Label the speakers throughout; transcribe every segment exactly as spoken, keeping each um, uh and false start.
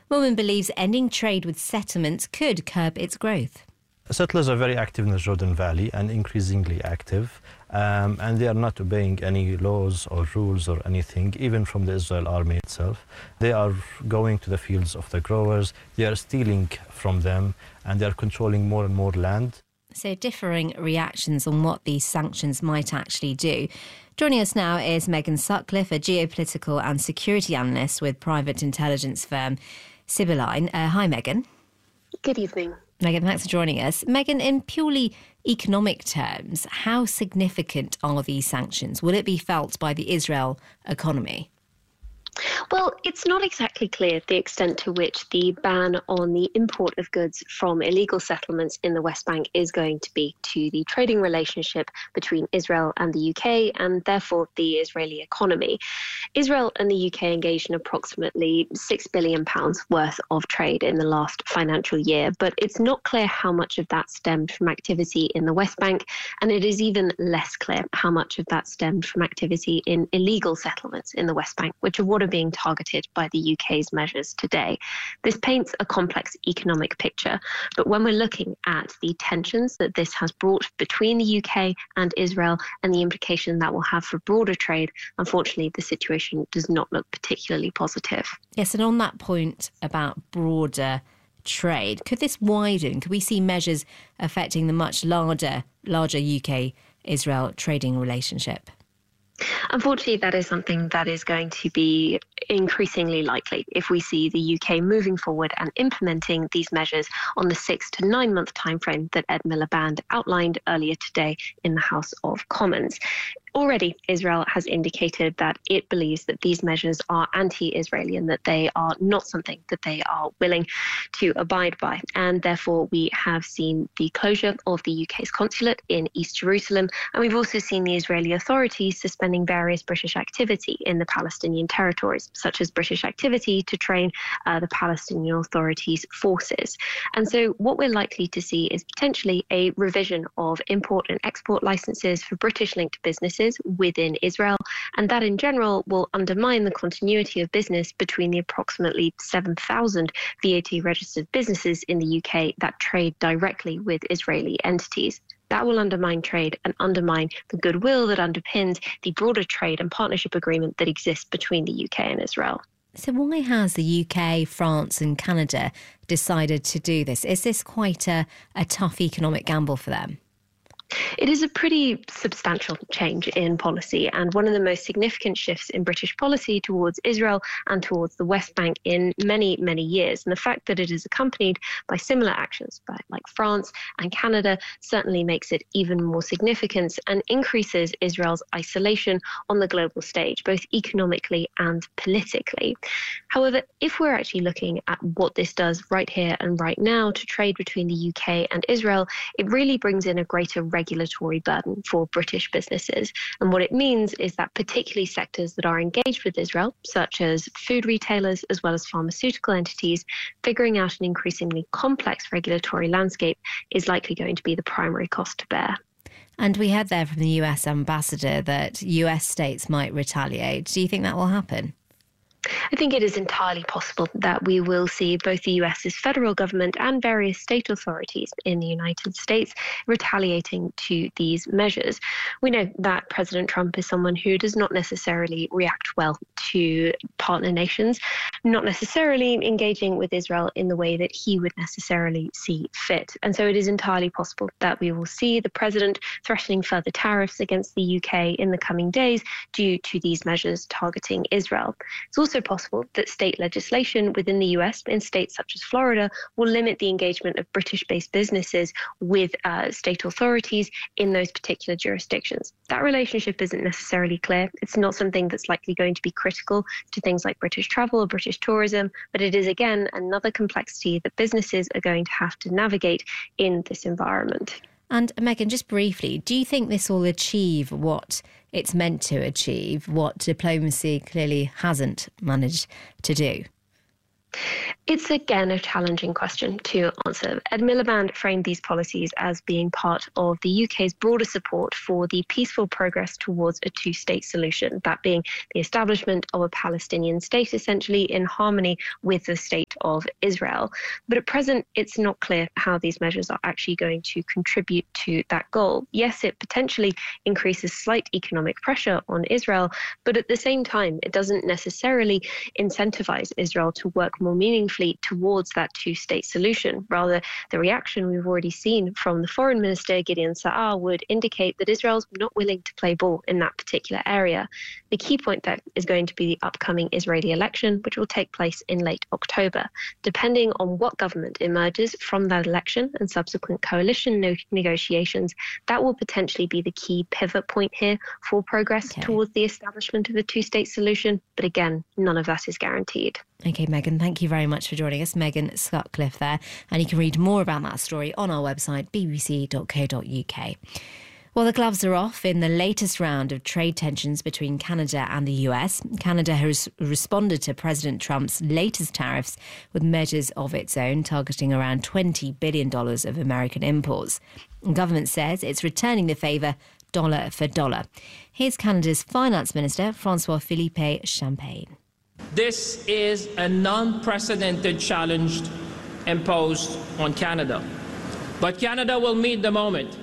Speaker 1: Momin believes ending trade with settlements could curb its growth.
Speaker 2: Settlers are very active in the Jordan Valley and increasingly active, um, and they are not obeying any laws or rules or anything, even from the Israel army itself. They are going to the fields of the growers, they are stealing from them, and they are controlling more and more land.
Speaker 1: So differing reactions on what these sanctions might actually do. Joining us now is Megan Sutcliffe, a geopolitical and security analyst with private intelligence firm Sibylline. Uh, hi, Megan.
Speaker 3: Good evening.
Speaker 1: Megan, thanks for joining us. Megan, in purely economic terms, how significant are these sanctions? Will it be felt by the Israel economy?
Speaker 3: Well, it's not exactly clear the extent to which the ban on the import of goods from illegal settlements in the West Bank is going to be to the trading relationship between Israel and the U K and therefore the Israeli economy. Israel and the U K engaged in approximately six billion pounds worth of trade in the last financial year, but it's not clear how much of that stemmed from activity in the West Bank, and it is even less clear how much of that stemmed from activity in illegal settlements in the West Bank, which are what are being targeted by the U K's measures today. This paints a complex economic picture, but when we're looking at the tensions that this has brought between the U K and Israel and the implication that will have for broader trade, unfortunately, the situation does not look particularly positive.
Speaker 1: Yes, and on that point about broader trade, could this widen? Could we see measures affecting the much larger, larger U K-Israel trading relationship?
Speaker 3: Unfortunately, that is something that is going to be increasingly likely if we see the U K moving forward and implementing these measures on the six to nine month timeframe that Ed Miliband outlined earlier today in the House of Commons. Already, Israel has indicated that it believes that these measures are anti-Israeli and that they are not something that they are willing to abide by. And therefore, we have seen the closure of the U K's consulate in East Jerusalem. And we've also seen the Israeli authorities suspending various British activity in the Palestinian territories, such as British activity to train uh, the Palestinian Authority's forces. And so what we're likely to see is potentially a revision of import and export licenses for British-linked businesses within Israel, and that in general will undermine the continuity of business between the approximately seven thousand V A T-registered businesses in the U K that trade directly with Israeli entities. That will undermine trade and undermine the goodwill that underpins the broader trade and partnership agreement that exists between the U K and Israel.
Speaker 1: So why has the U K, France and Canada decided to do this? Is this quite a, a tough economic gamble for them?
Speaker 3: It is a pretty substantial change in policy and one of the most significant shifts in British policy towards Israel and towards the West Bank in many, many years. And the fact that it is accompanied by similar actions by like France and Canada certainly makes it even more significant and increases Israel's isolation on the global stage, both economically and politically. However, if we're actually looking at what this does right here and right now to trade between the U K and Israel, it really brings in a greater regulatory burden for British businesses. And what it means is that particularly sectors that are engaged with Israel, such as food retailers as well as pharmaceutical entities, figuring out an increasingly complex regulatory landscape is likely going to be the primary cost to bear.
Speaker 1: And we heard there from the U S ambassador that U S states might retaliate. Do you think that will happen?
Speaker 3: I think it is entirely possible that we will see both the U S's federal government and various state authorities in the United States retaliating to these measures. We know that President Trump is someone who does not necessarily react well to partner nations, not necessarily engaging with Israel in the way that he would necessarily see fit. And so it is entirely possible that we will see the president threatening further tariffs against the U K in the coming days due to these measures targeting Israel. It's also possible that state legislation within the U S in states such as Florida will limit the engagement of British-based businesses with uh, state authorities in those particular jurisdictions. That relationship isn't necessarily clear. It's not something that's likely going to be critical to things like British travel or British tourism, but it is, again, another complexity that businesses are going to have to navigate in this environment.
Speaker 1: And Megan, just briefly, do you think this will achieve what it's meant to achieve, what diplomacy clearly hasn't managed to do?
Speaker 3: It's again a challenging question to answer. Ed Miliband framed these policies as being part of the U K's broader support for the peaceful progress towards a two-state solution, that being the establishment of a Palestinian state essentially in harmony with the state of Israel. But at present, it's not clear how these measures are actually going to contribute to that goal. Yes, it potentially increases slight economic pressure on Israel, but at the same time, it doesn't necessarily incentivize Israel to work more meaningfully towards that two-state solution. Rather, the reaction we've already seen from the foreign minister, Gideon Sa'ar, would indicate that Israel's not willing to play ball in that particular area. The key point there is going to be the upcoming Israeli election, which will take place in late October. Depending on what government emerges from that election and subsequent coalition no- negotiations, that will potentially be the key pivot point here for progress okay. towards the establishment of a two-state solution. But again, none of that is guaranteed.
Speaker 1: OK, Megan, thank you very much for joining us. Megan Sutcliffe there. And you can read more about that story on our website, b b c dot co dot u k. Well, the gloves are off in the latest round of trade tensions between Canada and the U S. Canada has responded to President Trump's latest tariffs with measures of its own, targeting around twenty billion dollars of American imports. The government says it's returning the favour dollar for dollar. Here's Canada's Finance Minister, François-Philippe Champagne.
Speaker 4: This is an unprecedented challenge imposed on Canada. But Canada will meet the moment.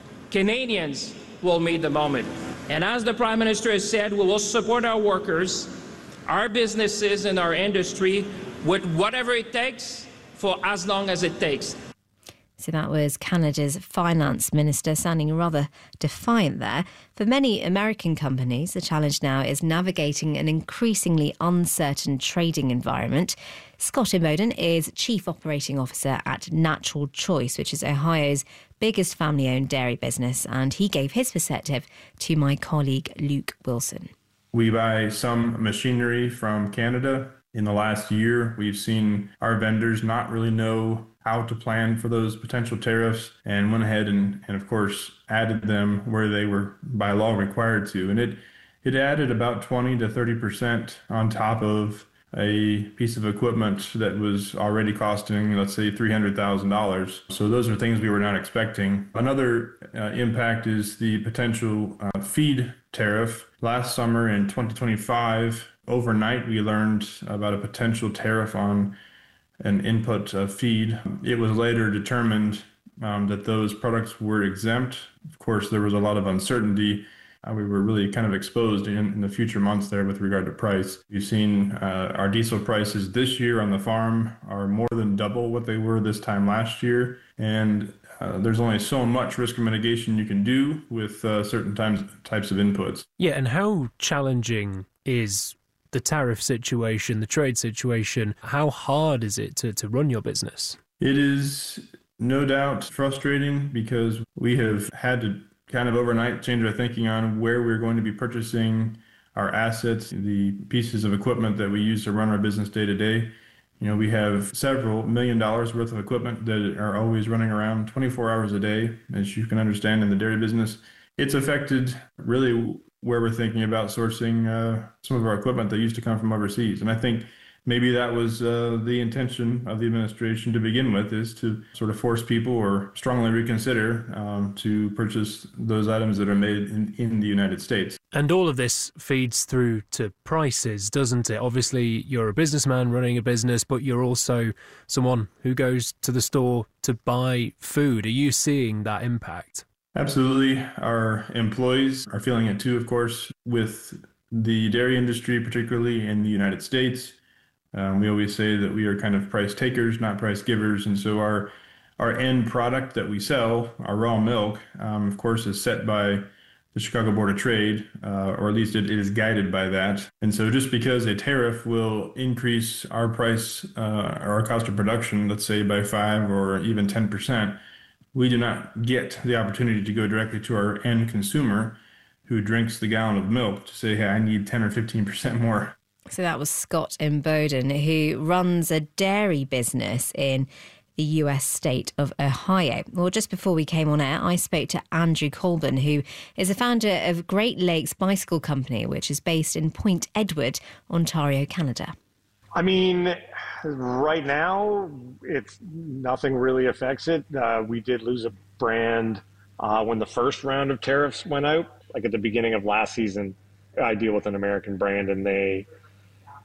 Speaker 4: Canadians will meet the moment. And as the Prime Minister has said, we will support our workers, our businesses and our industry with whatever it takes for as long as it takes.
Speaker 1: So that was Canada's Finance Minister, sounding rather defiant there. For many American companies, the challenge now is navigating an increasingly uncertain trading environment. Scott Imboden is Chief Operating Officer at Natural Choice, which is Ohio's biggest family-owned dairy business, and he gave his perspective to my colleague Luke Wilson.
Speaker 5: We buy some machinery from Canada. In the last year, we've seen our vendors not really know how to plan for those potential tariffs and went ahead and, and of course, added them where they were by law required to. And it, it added about twenty to thirty percent on top of a piece of equipment that was already costing, let's say, three hundred thousand dollars. So those are things we were not expecting. Another uh, impact is the potential uh, feed tariff. Last summer in twenty twenty-five, overnight, we learned about a potential tariff on an input of feed. It was later determined um, that those products were exempt. Of course, there was a lot of uncertainty. Uh, we were really kind of exposed in, in the future months there with regard to price. You've seen uh, our diesel prices this year on the farm are more than double what they were this time last year. And uh, there's only so much risk mitigation you can do with uh, certain times, types of inputs.
Speaker 6: Yeah, and how challenging is the tariff situation, the trade situation? How hard is it to, to run your business?
Speaker 5: It is no doubt frustrating because we have had to kind of overnight change our thinking on where we're going to be purchasing our assets, the pieces of equipment that we use to run our business day to day. You know, we have several million dollars worth of equipment that are always running around twenty-four hours a day, as you can understand in the dairy business. It's affected really where we're thinking about sourcing uh, some of our equipment that used to come from overseas. And I think maybe that was uh, the intention of the administration to begin with, is to sort of force people or strongly reconsider um, to purchase those items that are made in, in the United States.
Speaker 6: And all of this feeds through to prices, doesn't it? Obviously, you're a businessman running a business, but you're also someone who goes to the store to buy food. Are you seeing that impact?
Speaker 5: Absolutely. Our employees are feeling it too, of course, with the dairy industry, particularly in the United States. Um, we always say that we are kind of price takers, not price givers. And so our our end product that we sell, our raw milk, um, of course, is set by the Chicago Board of Trade, uh, or at least it, it is guided by that. And so just because a tariff will increase our price uh, or our cost of production, let's say by five or even ten percent, we do not get the opportunity to go directly to our end consumer who drinks the gallon of milk to say, hey, I need ten or fifteen percent more.
Speaker 1: So that was Scott Imboden, who runs a dairy business in the U S state of Ohio. Well, just before we came on air, I spoke to Andrew Colburn, who is the founder of Great Lakes Bicycle Company, which is based in Point Edward, Ontario, Canada.
Speaker 7: I mean, right now, it's nothing really affects it. Uh, we did lose a brand uh, when the first round of tariffs went out, like at the beginning of last season. I deal with an American brand, and they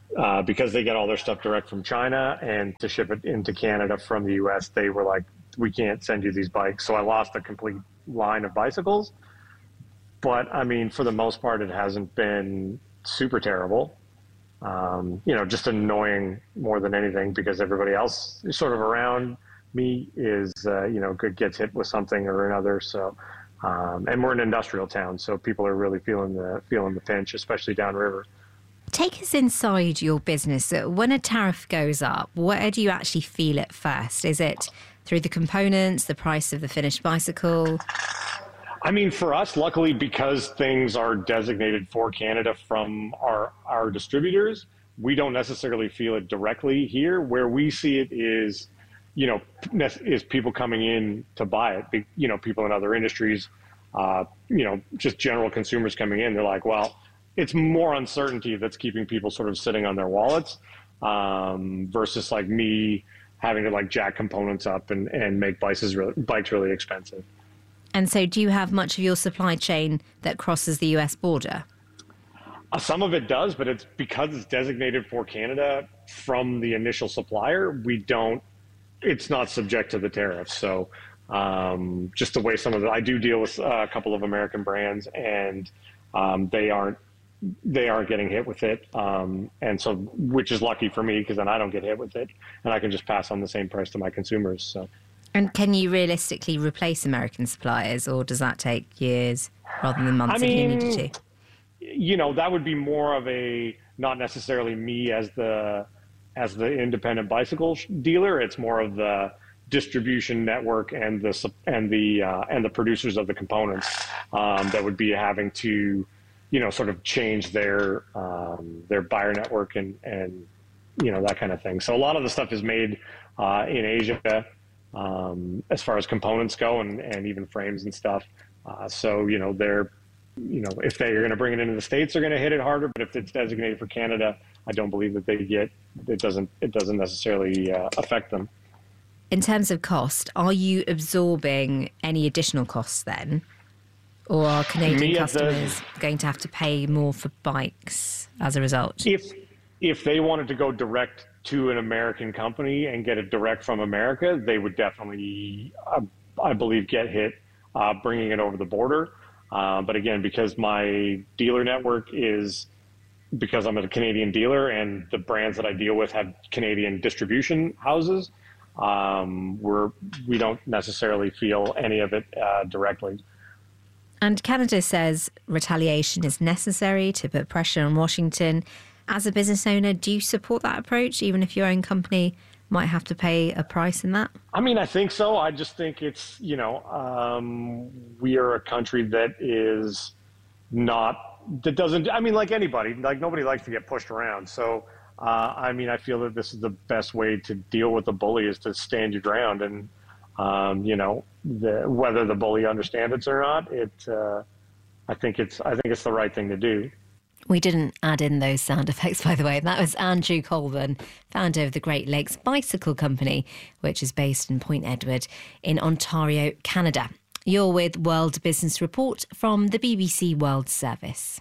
Speaker 7: uh, because they get all their stuff direct from China, and to ship it into Canada from the U S, they were like, we can't send you these bikes. So I lost a complete line of bicycles. But I mean, for the most part, it hasn't been super terrible. Um, you know, just annoying more than anything, because everybody else sort of around me is, uh, you know, gets hit with something or another. So, um, and we're an industrial town, so people are really feeling the feeling the pinch, especially downriver.
Speaker 1: Take us inside your business. When a tariff goes up, where do you actually feel it first? Is it through the components, the price of the finished bicycle?
Speaker 7: I mean, for us, luckily, because things are designated for Canada from our, our distributors, we don't necessarily feel it directly here. Where we see it is, you know, is people coming in to buy it. You know, people in other industries, uh, you know, just general consumers coming in. They're like, well, it's more uncertainty that's keeping people sort of sitting on their wallets, um, versus like me having to like jack components up and, and make bikes really, bikes really expensive.
Speaker 1: And so do you have much of your supply chain that crosses the U S border?
Speaker 7: Uh, some of it does, but it's because it's designated for Canada from the initial supplier, we don't, it's not subject to the tariffs. So um, just the way some of the, I do deal with uh, a couple of American brands, and um, they aren't, they aren't getting hit with it. Um, and so, which is lucky for me, because then I don't get hit with it, and I can just pass on the same price to my consumers. So.
Speaker 1: And can you realistically replace American suppliers, or does that take years rather than months
Speaker 7: I mean,
Speaker 1: if you needed to?
Speaker 7: You know, that would be more of a, not necessarily me as the as the independent bicycle dealer. It's more of the distribution network and the and the uh, and the producers of the components um, that would be having to, you know, sort of change their um, their buyer network and and you know, that kind of thing. So a lot of the stuff is made uh, in Asia. Um, as far as components go, and, and even frames and stuff. Uh, so, you know, they're, you know, if they're going to bring it into the States, they're going to hit it harder. But if it's designated for Canada, I don't believe that they get, it doesn't, it doesn't necessarily uh, affect them.
Speaker 1: In terms of cost, are you absorbing any additional costs then? Or are Canadian
Speaker 7: Me
Speaker 1: customers
Speaker 7: the,
Speaker 1: going to have to pay more for bikes as a result?
Speaker 7: If, if they wanted to go direct to an American company and get it direct from America, they would definitely, uh, I believe, get hit uh, bringing it over the border. Uh, but again, because my dealer network is, because I'm a Canadian dealer and the brands that I deal with have Canadian distribution houses, um, we're, we don't necessarily feel any of it uh, directly.
Speaker 1: And Canada says retaliation is necessary to put pressure on Washington. As a business owner, do you support that approach, even if your own company might have to pay a price in that?
Speaker 7: I mean, I think so. I just think it's, you know, um, we are a country that is not, that doesn't, I mean, like anybody, like nobody likes to get pushed around. So, uh, I mean, I feel that this is the best way to deal with the bully, is to stand your ground. And, um, you know, the, whether the bully understands it or not, it, uh, I think it's, I think it's the right thing to do.
Speaker 1: We didn't add in those sound effects, by the way. That was Andrew Colburn, founder of the Great Lakes Bicycle Company, which is based in Point Edward in Ontario, Canada. You're with World Business Report from the B B C World Service.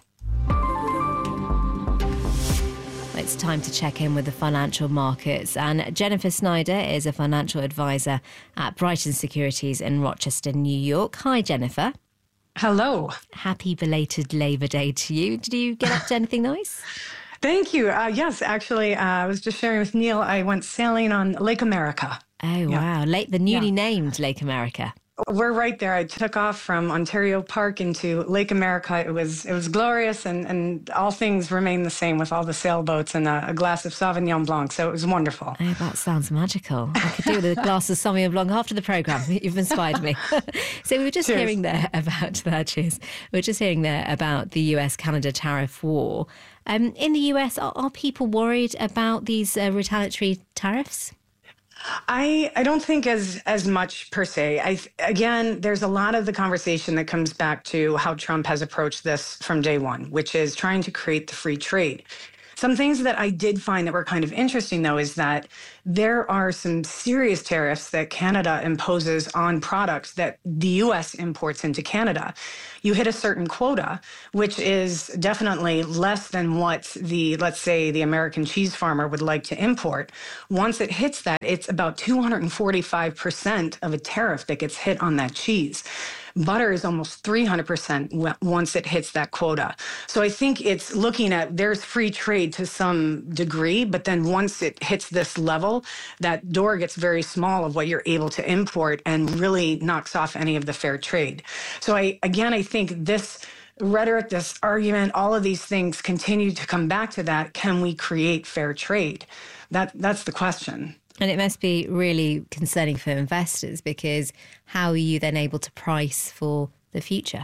Speaker 1: It's time to check in with the financial markets. And Jennifer Snyder is a financial advisor at Brighton Securities in Rochester, New York. Hi, Jennifer.
Speaker 8: Hello.
Speaker 1: Happy belated Labour Day to you. Did you get up to anything nice?
Speaker 8: Thank you. Uh, yes, actually, uh, I was just sharing with Neil, I went sailing on Lake America.
Speaker 1: Oh, yeah. Wow. Lake, the newly yeah. named Lake America.
Speaker 8: We're right there. I took off from Ontario Park into Lake America. It was it was glorious, and, and all things remain the same with all the sailboats and a, a glass of Sauvignon Blanc. So it was wonderful.
Speaker 1: Oh, that sounds magical. I could do with a glass of Sauvignon Blanc after the programme. You've inspired me. So we were just cheers. hearing there about that. Cheers. We were just hearing there about the U S Canada tariff war. Um, in the U S, are, are people worried about these uh, retaliatory tariffs?
Speaker 8: I, I don't think as as much per se. I again, there's a lot of the conversation that comes back to how Trump has approached this from day one, which is trying to create the free trade. Some things that I did find that were kind of interesting, though, is that there are some serious tariffs that Canada imposes on products that the U S imports into Canada. You hit a certain quota, which is definitely less than what the, let's say, the American cheese farmer would like to import. Once it hits that, it's about two hundred forty-five percent of a tariff that gets hit on that cheese. Butter is almost three hundred percent once it hits that quota. So I think it's looking at, there's free trade to some degree, but then once it hits this level, that door gets very small of what you're able to import and really knocks off any of the fair trade. So I, again, I think this rhetoric, this argument, all of these things continue to come back to that. Can we create fair trade? That that's the question.
Speaker 1: And it must be really concerning for investors, because how are you then able to price for the future?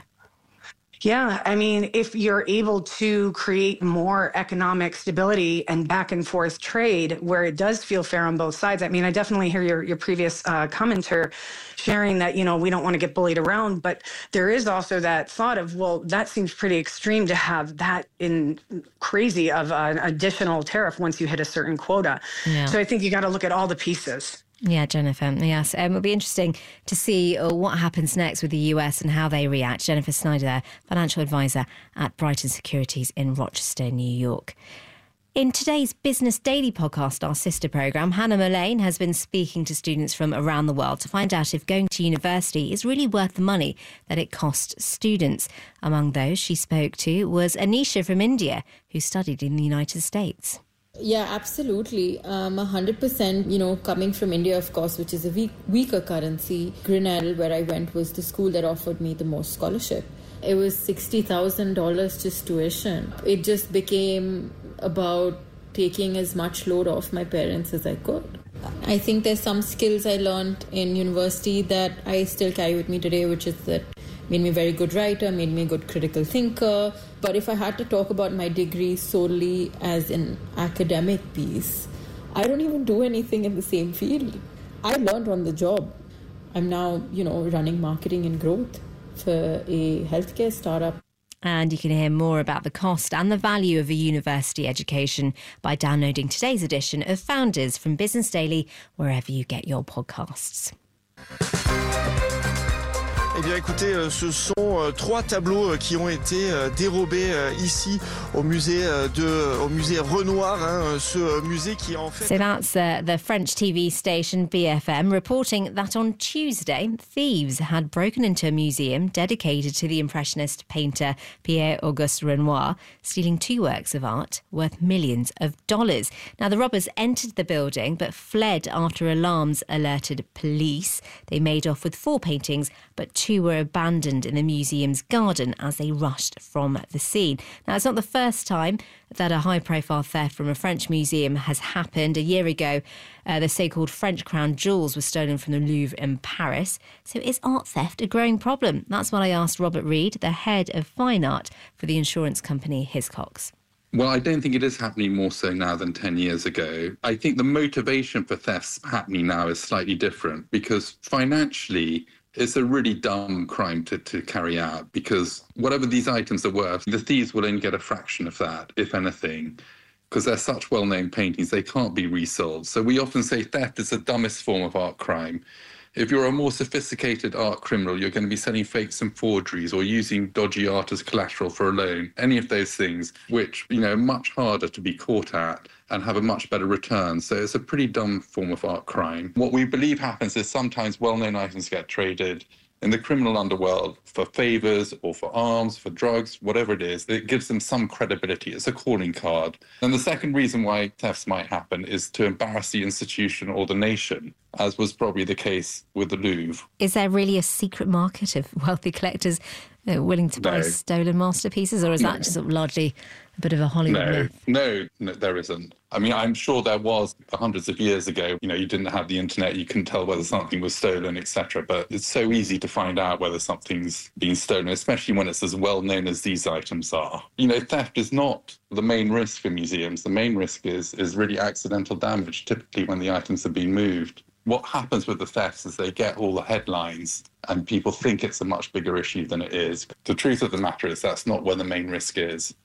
Speaker 8: Yeah, I mean, if you're able to create more economic stability and back and forth trade where it does feel fair on both sides. I mean, I definitely hear your, your previous uh, commenter sharing that, you know, we don't want to get bullied around, but there is also that thought of, well, that seems pretty extreme to have that in crazy of an additional tariff once you hit a certain quota. Yeah. So I think you got to look at all the pieces.
Speaker 1: Yeah, Jennifer. Yes, um, it'll be interesting to see uh, what happens next with the U S and how they react. Jennifer Snyder there, financial advisor at Brighton Securities in Rochester, New York. In today's Business Daily podcast, our sister programme, Hannah Mullane has been speaking to students from around the world to find out if going to university is really worth the money that it costs students. Among those she spoke to was Anisha from India, who studied in the United States.
Speaker 9: Yeah, absolutely. Um, one hundred percent, you know, coming from India, of course, which is a weak, weaker currency. Grinnell, where I went, was the school that offered me the most scholarship. It was sixty thousand dollars just tuition. It just became about taking as much load off my parents as I could. I think there's some skills I learned in university that I still carry with me today, which is that made me a very good writer, made me a good critical thinker. But if I had to talk about my degree solely as an academic piece, I don't even do anything in the same field. I learned on the job. I'm now, you know, running marketing and growth for a healthcare startup.
Speaker 1: And you can hear more about the cost and the value of a university education by downloading today's edition of Founders from Business Daily, wherever you get your podcasts.
Speaker 10: Eh bien, écoutez, euh, ce sont euh, trois tableaux euh, qui ont été euh, dérobés euh, ici au musée euh, de, au musée Renoir, hein, ce euh, musée qui en fait.
Speaker 1: So that's uh, the French T V station B F M reporting that on Tuesday, thieves had broken into a museum dedicated to the Impressionist painter Pierre-Auguste Renoir, stealing two works of art worth millions of dollars. Now, the robbers entered the building but fled after alarms alerted police. They made off with four paintings, but two were abandoned in the museum's garden as they rushed from the scene. Now, it's not the first time that a high-profile theft from a French museum has happened. A year ago, uh, the so-called French crown jewels were stolen from the Louvre in Paris. So is art theft a growing problem? That's what I asked Robert Reed, the head of fine art for the insurance company Hiscox.
Speaker 11: Well, I don't think it is happening more so now than ten years ago. I think the motivation for thefts happening now is slightly different because financially, it's a really dumb crime to, to carry out because whatever these items are worth, the thieves will only get a fraction of that, if anything, because they're such well-known paintings, they can't be resold. So we often say theft is the dumbest form of art crime. If you're a more sophisticated art criminal, you're going to be selling fakes and forgeries or using dodgy art as collateral for a loan, any of those things, which, you know, are much harder to be caught at and have a much better return. So it's a pretty dumb form of art crime. What we believe happens is sometimes well-known items get traded in the criminal underworld for favours or for arms, for drugs, whatever it is. It gives them some credibility. It's a calling card. And the second reason why thefts might happen is to embarrass the institution or the nation, as was probably the case with the Louvre.
Speaker 1: Is there really a secret market of wealthy collectors uh, willing to buy
Speaker 11: No.
Speaker 1: stolen masterpieces, or is that
Speaker 11: No.
Speaker 1: just sort of largely a bit of a Hollywood
Speaker 11: No,
Speaker 1: myth?
Speaker 11: no, no, there isn't. I mean, I'm sure there was hundreds of years ago. You know, you didn't have the internet, you couldn't tell whether something was stolen, et cetera. But it's so easy to find out whether something's been stolen, especially when it's as well known as these items are. You know, theft is not the main risk for museums. The main risk is is really accidental damage, typically when the items have been moved. What happens with the thefts is they get all the headlines and people think it's a much bigger issue than it is. The truth of the matter is that's not where the main risk is.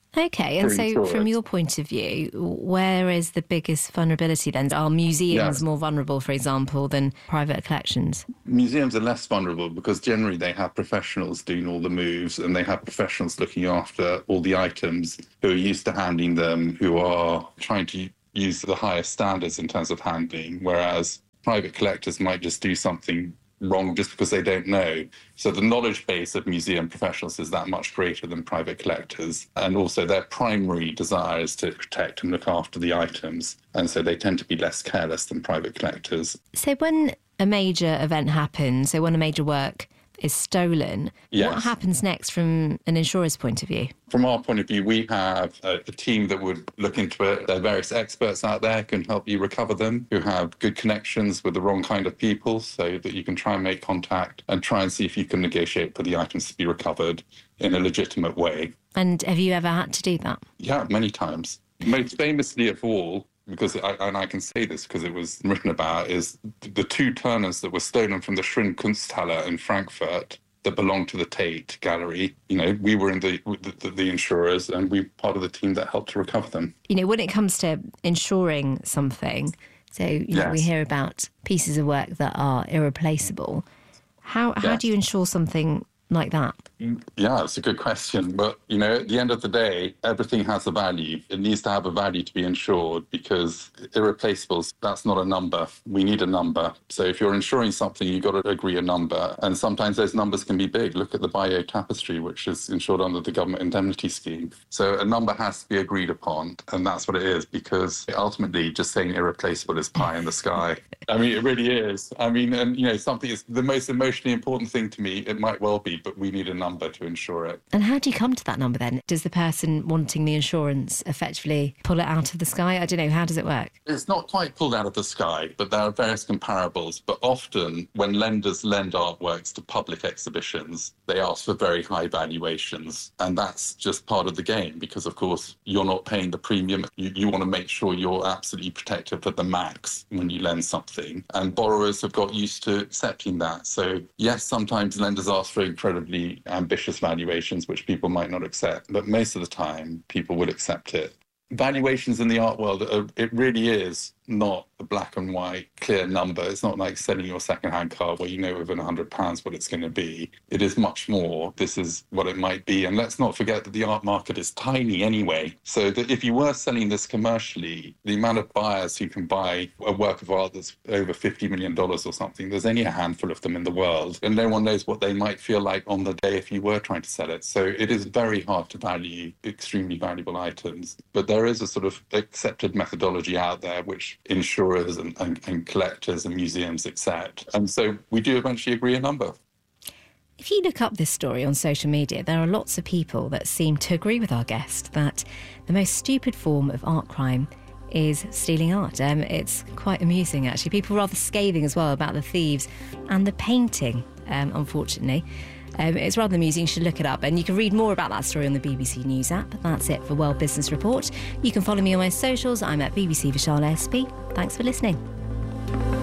Speaker 1: Okay, and so
Speaker 11: insurers.
Speaker 1: From your point of view, where is the biggest vulnerability then? Are museums
Speaker 11: Yes.
Speaker 1: more vulnerable, for example, than private collections?
Speaker 11: Museums are less vulnerable because generally they have professionals doing all the moves, and they have professionals looking after all the items who are used to handling them, who are trying to use the highest standards in terms of handling, whereas private collectors might just do something wrong just because they don't know. So the knowledge base of museum professionals is that much greater than private collectors. And also their primary desire is to protect and look after the items. And so they tend to be less careless than private collectors.
Speaker 1: So when a major event happens, so when a major work is stolen,
Speaker 11: Yes.
Speaker 1: what happens next from an insurer's point of view?
Speaker 11: From our point of view, we have a, a team that would look into it. There are various experts out there who can help you recover them, who have good connections with the wrong kind of people, so that you can try and make contact and try and see if you can negotiate for the items to be recovered in a legitimate way.
Speaker 1: And have you ever had to do that?
Speaker 11: Yeah, many times. Most famously of all, because I, and I can say this because it was written about, is the two Turners that were stolen from the Schrin Kunsthalle in Frankfurt that belonged to the Tate Gallery. You know, we were in the, the the insurers, and we were part of the team that helped to recover them.
Speaker 1: You know, when it comes to insuring something, so you know,
Speaker 11: Yes.
Speaker 1: we hear about pieces of work that are irreplaceable. How how
Speaker 11: Yes.
Speaker 1: do you insure something like that?
Speaker 11: Yeah, it's a good question. But, you know, at the end of the day, everything has a value. It needs to have a value to be insured, because irreplaceables, that's not a number. We need a number. So if you're insuring something, you've got to agree a number. And sometimes those numbers can be big. Look at the Bayeux Tapestry, which is insured under the government indemnity scheme. So a number has to be agreed upon. And that's what it is, because ultimately just saying irreplaceable is pie in the sky. I mean, it really is. I mean, and, you know, something is the most emotionally important thing to me. It might well be, but we need a number to insure it.
Speaker 1: And how do you come to that number then? Does the person wanting the insurance effectively pull it out of the sky? I don't know. How does it work?
Speaker 11: It's not quite pulled out of the sky, but there are various comparables. But often when lenders lend artworks to public exhibitions, they ask for very high valuations. And that's just part of the game, because, of course, you're not paying the premium. You, you want to make sure you're absolutely protected at the max when you lend something. And borrowers have got used to accepting that. So, yes, sometimes lenders ask for incredibly ambitious valuations, which people might not accept. But most of the time, people would accept it. Valuations in the art world, are, it really is not a black and white clear number. It's not like selling your second-hand car where you know within one hundred pounds what it's going to be. It is much more. This is what it might be. And let's not forget that the art market is tiny anyway. So that if you were selling this commercially, the amount of buyers who can buy a work of art that's over fifty million dollars or something, there's only a handful of them in the world. And no one knows what they might feel like on the day if you were trying to sell it. So it is very hard to value extremely valuable items. But there is a sort of accepted methodology out there which insurers and, and, and collectors and museums accept. And so we do eventually agree a number.
Speaker 1: If you look up this story on social media, there are lots of people that seem to agree with our guest that the most stupid form of art crime is stealing art. Um, it's quite amusing, actually. People rather scathing as well about the thieves and the painting, um, unfortunately. Um, it's rather amusing. You should look it up. And you can read more about that story on the B B C News app. That's it for World Business Report. You can follow me on my socials. I'm at B B C Vishal S P. Thanks for listening.